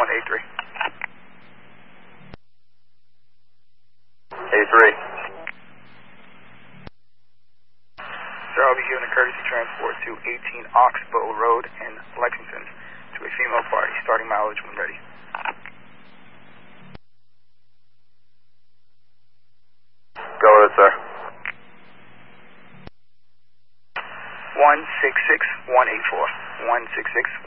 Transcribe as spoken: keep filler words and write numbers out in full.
A three. A three. Sir, I'll be giving a courtesy transport to eighteen Oxbow Road in Lexington to a female party, starting mileage when ready. Go with it, sir. one six six one eight four. one six six